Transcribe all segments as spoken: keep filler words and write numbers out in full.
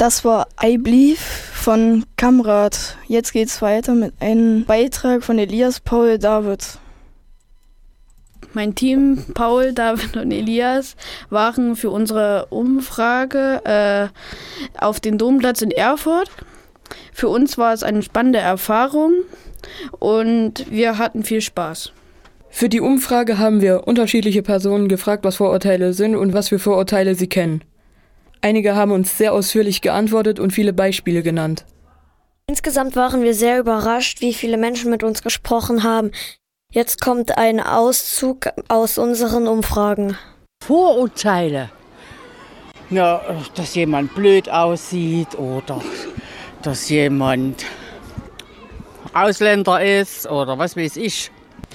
Das war I Believe von Kamrat. Jetzt geht's weiter mit einem Beitrag von Elias, Paul, David. Mein Team, Paul, David und Elias, waren für unsere Umfrage äh, auf dem Domplatz in Erfurt. Für uns war es eine spannende Erfahrung und wir hatten viel Spaß. Für die Umfrage haben wir unterschiedliche Personen gefragt, was Vorurteile sind und was für Vorurteile sie kennen. Einige haben uns sehr ausführlich geantwortet und viele Beispiele genannt. Insgesamt waren wir sehr überrascht, wie viele Menschen mit uns gesprochen haben. Jetzt kommt ein Auszug aus unseren Umfragen. Vorurteile. Ja, dass jemand blöd aussieht oder dass jemand Ausländer ist oder was weiß ich.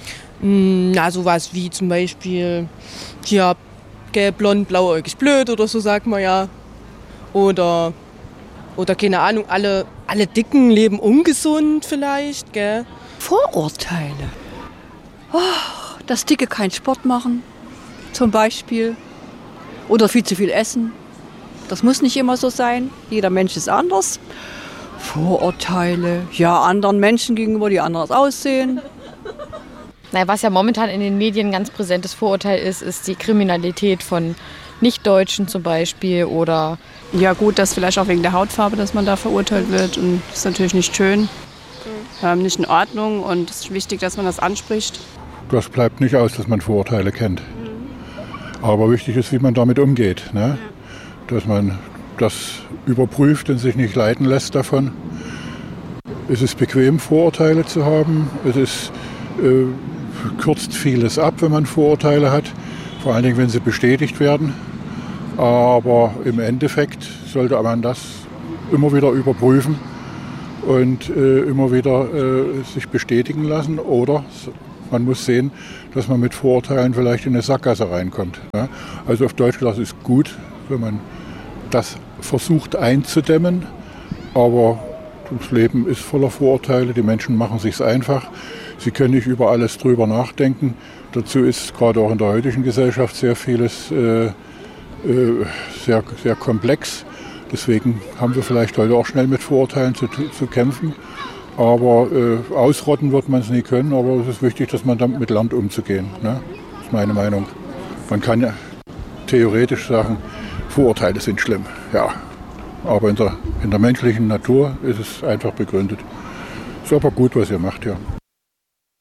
Na, sowas wie zum Beispiel, ja, gell, blond, blauäugig, blöd oder so sagt man ja. Oder, oder keine Ahnung, alle, alle Dicken leben ungesund vielleicht, gell. Vorurteile. Oh, dass Dicke keinen Sport machen, zum Beispiel. Oder viel zu viel essen. Das muss nicht immer so sein. Jeder Mensch ist anders. Vorurteile, ja, anderen Menschen gegenüber, die anders aussehen. Naja, was ja momentan in den Medien ein ganz präsentes Vorurteil ist, ist die Kriminalität von Nichtdeutschen zum Beispiel oder... Ja gut, das vielleicht auch wegen der Hautfarbe, dass man da verurteilt wird und das ist natürlich nicht schön, mhm. ähm, nicht in Ordnung und es ist wichtig, dass man das anspricht. Das bleibt nicht aus, dass man Vorurteile kennt. Mhm. Aber wichtig ist, wie man damit umgeht, ne? Ja. Dass man das überprüft und sich nicht leiten lässt davon. Es ist bequem, Vorurteile zu haben. Es ist, äh, kürzt vieles ab, wenn man Vorurteile hat. Vor allen Dingen, wenn sie bestätigt werden. Aber im Endeffekt sollte man das immer wieder überprüfen und äh, immer wieder äh, sich bestätigen lassen. Oder man muss sehen, dass man mit Vorurteilen vielleicht in eine Sackgasse reinkommt. Ja? Also auf Deutsch gesagt, ist gut, wenn man das versucht einzudämmen. Aber das Leben ist voller Vorurteile, die Menschen machen es sich einfach. Sie können nicht über alles drüber nachdenken. Dazu ist gerade auch in der heutigen Gesellschaft sehr vieles äh, Sehr, sehr komplex. Deswegen haben wir vielleicht heute auch schnell mit Vorurteilen zu, zu kämpfen. Aber äh, ausrotten wird man es nie können. Aber es ist wichtig, dass man damit lernt, umzugehen. Ne? Das ist meine Meinung. Man kann ja theoretisch sagen, Vorurteile sind schlimm. Ja. Aber in der, in der menschlichen Natur ist es einfach begründet. Ist aber gut, was ihr macht, ja.